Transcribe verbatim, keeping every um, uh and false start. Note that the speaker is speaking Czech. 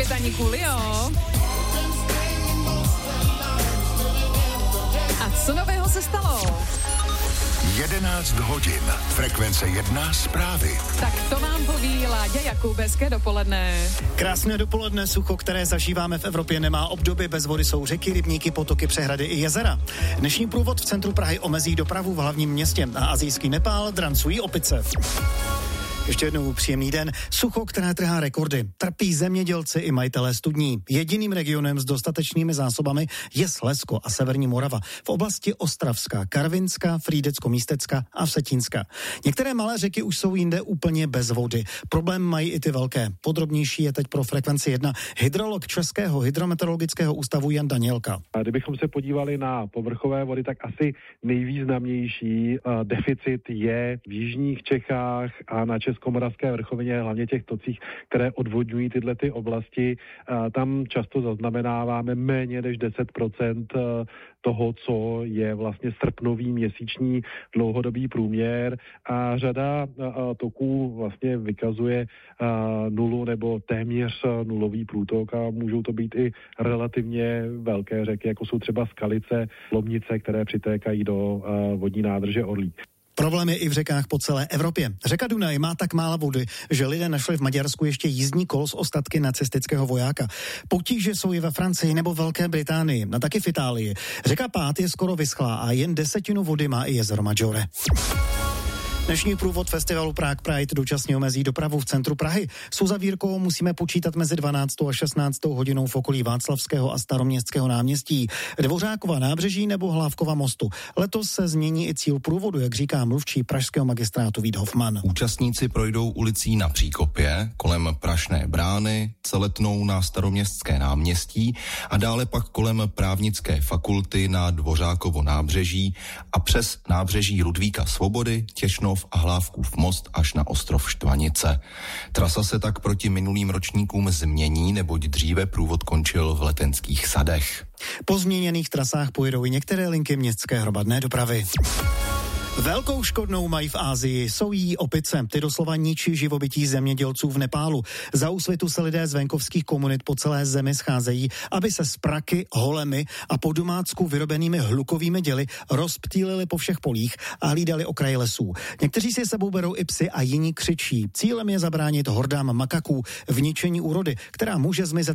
kapitani Coolio. A co nového se stalo? jedenáct hodin. Frekvence jedna zprávy. Tak to vám poví Láďa Jakub. Hezké dopoledne. Krásné dopoledne. Sucho, které zažíváme v Evropě, nemá obdoby. Bez vody jsou řeky, rybníky, potoky, přehrady i jezera. Dnešní průvod v centru Prahy omezí dopravu v hlavním městě a asijský Nepál drancují opice. Ještě jednou příjemný den. Sucho, které trhá rekordy. Trpí zemědělci i majitelé studní. Jediným regionem s dostatečnými zásobami je Slezsko a severní Morava. V oblasti Ostravska, Karvinska, Frýdecko-Místecka a Vsetínska. Některé malé řeky už jsou jinde úplně bez vody. Problém mají i ty velké. Podrobnější je teď pro Frekvenci jedna hydrolog Českého hydrometeorologického ústavu Jan Danielka. A kdybychom se podívali na povrchové vody, tak asi nejvýznamnější uh, deficit je v jižních Čechách a na Českomoravské vrchovině, hlavně těch tocích, které odvodňují tyhle ty oblasti. Tam často zaznamenáváme méně než deset procent toho, co je vlastně srpnový měsíční dlouhodobý průměr a řada toků vlastně vykazuje nulu nebo téměř nulový průtok a můžou to být i relativně velké řeky, jako jsou třeba Skalice, Lomnice, které přitékají do vodní nádrže Orlík. Problém je i v řekách po celé Evropě. Řeka Dunaj má tak málo vody, že lidé našli v Maďarsku ještě jízdní kolo s ostatky nacistického vojáka. Potíže jsou i ve Francii nebo Velké Británii, a taky v Itálii. Řeka Pát je skoro vyschlá a jen desetinu vody má i jezero Maggiore. Dnešní průvod festivalu Prague Pride dočasně omezí dopravu v centru Prahy. S uzavírkou musíme počítat mezi dvanáctou a šestnáctou hodinou v okolí Václavského a Staroměstského náměstí, Dvořákova nábřeží nebo Hlávkova mostu. Letos se změní i cíl průvodu, jak říká mluvčí pražského magistrátu Vít Hofman. Účastníci projdou ulicí na Příkopě, kolem Prašné brány, celetnou na Staroměstské náměstí a dále pak kolem Právnické fakulty na Dvořákovo nábřeží a přes nábřeží Ludvíka Svobody, Těšnov a Hlávkův most až na ostrov Štvanice. Trasa se tak proti minulým ročníkům změní, neboť dříve průvod končil v Letenských sadech. Po změněných trasách pojedou i některé linky městské hromadné dopravy. Velkou škodnou mají v Asii, jsou jí opice, ty doslova ničí živobytí zemědělců v Nepálu. Za úsvitu se lidé z venkovských komunit po celé zemi scházejí, aby se s praky, holemi a po domácku vyrobenými hlukovými děly rozptýlili po všech polích a hlídali okraje lesů. Někteří si sebou berou i psy a jiní křičí. Cílem je zabránit hordám makaků v ničení úrody, která může zmizet